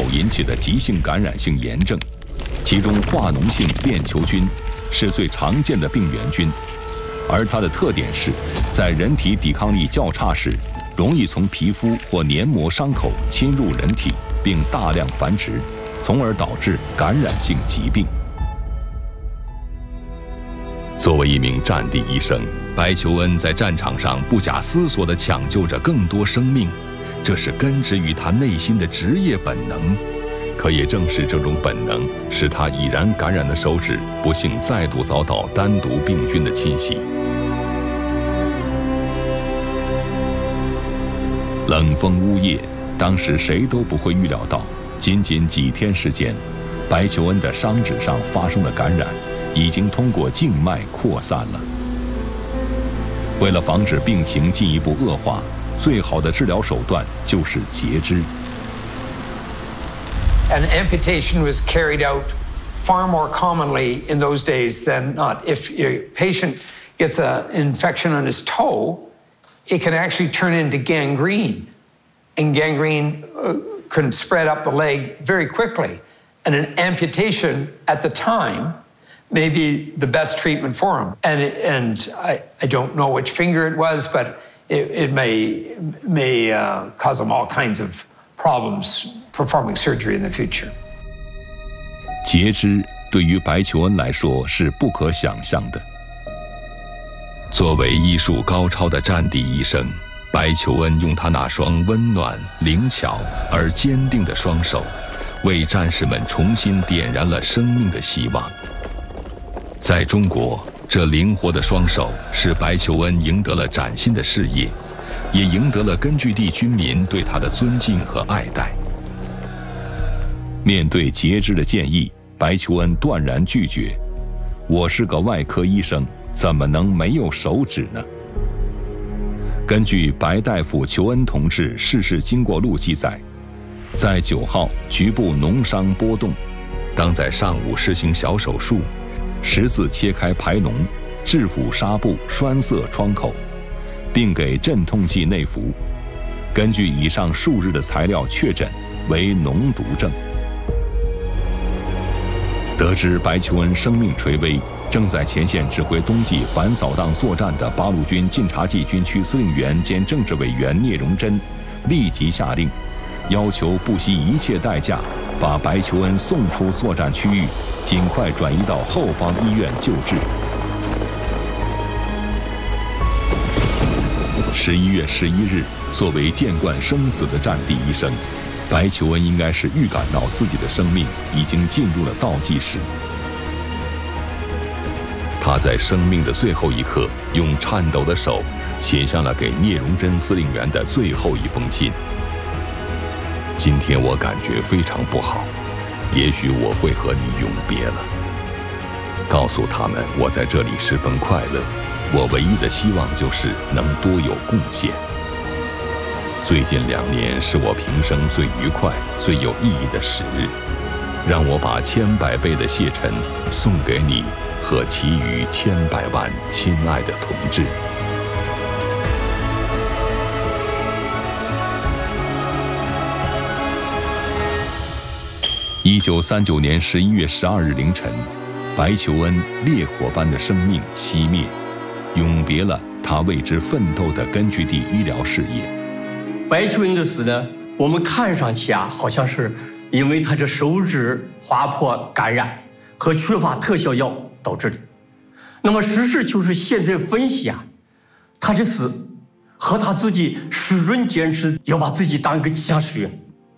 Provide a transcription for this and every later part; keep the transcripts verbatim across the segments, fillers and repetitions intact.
口引起的急性感染性炎症，其中化脓性链球菌是最常见的病原菌，而它的特点是在人体抵抗力较差时，容易从皮肤或黏膜伤口侵入人体，并大量繁殖，从而导致感染性疾病。作为一名战地医生，白求恩在战场上不假思索地抢救着更多生命，这是根植于他内心的职业本能。可也正是这种本能，使他已然感染的手指不幸再度遭到单独病菌的侵袭。冷风呜咽，当时谁都不会预料到，仅仅几天时间，白求恩的伤指上发生的感染已经通过静脉扩散了。为了防止病情进一步恶化，最好的治疗手段就是截肢。 An amputation was carried out far more commonly in those days than not. If a patient gets an infection on his toe, it can actually turn into gangrene, and gangrene uh, can spread up the leg very quickly. And an amputation at the time may be the best treatment for him. And, and I, I don't know which finger it was, but it, it may, may uh, cause him all kinds of problems performing surgery in the future. 截肢对于白求恩来说是不可想象的。作为医术高超的战地医生，白求恩用他那双温暖、灵巧而坚定的双手，为战士们重新点燃了生命的希望。在中国，这灵活的双手使白求恩赢得了崭新的事业，也赢得了根据地军民对他的尊敬和爱戴。面对截肢的建议，白求恩断然拒绝。我是个外科医生，怎么能没有手指呢？根据白大夫求恩同志逝世经过录记载，在九号局部脓伤波动，当在上午实行小手术，十字切开排脓，制服纱布栓塞创口，并给镇痛剂内服。根据以上数日的材料确诊为脓毒症。得知白求恩生命垂危，正在前线指挥冬季反扫荡作战的八路军晋察冀军区司令员兼政治委员聂荣臻，立即下令，要求不惜一切代价把白求恩送出作战区域，尽快转移到后方医院救治。十一月十一日，作为见惯生死的战地医生，白求恩应该是预感到自己的生命已经进入了倒计时。他在生命的最后一刻，用颤抖的手写下了给聂荣臻司令员的最后一封信。今天我感觉非常不好，也许我会和你永别了。告诉他们我在这里十分快乐，我唯一的希望就是能多有贡献。最近两年是我平生最愉快、最有意义的时日，让我把千百倍的谢忱送给你和其余千百万亲爱的同志。一九三九年十一月十二日凌晨，白求恩烈火般的生命熄灭，永别了他为之奋斗的根据地医疗事业。 白求恩的死呢，我们看上去啊，好像是因为他这手指划破感染和缺乏特效药导致的。那么实事求是，现在分析啊，他的死和他自己始终坚持要把自己当一个机枪师员，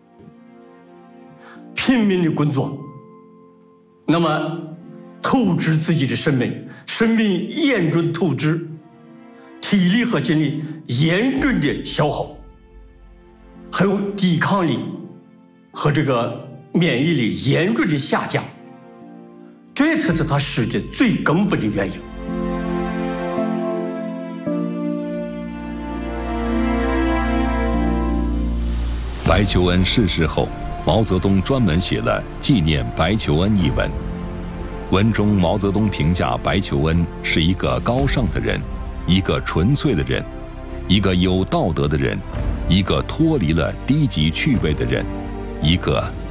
拼命的工作，那么透支自己的生命，生命严重透支，体力和精力严重的消耗，还有抵抗力和这个免疫力严重的下降，这才是他死的最根本的原因。 白求恩逝世后，毛泽东专门写了纪念白求恩一文。文中毛泽东评价白求恩是一个高尚的人，一个纯粹的人，一个有道德的人，一个脱离了低级趣味的人，一个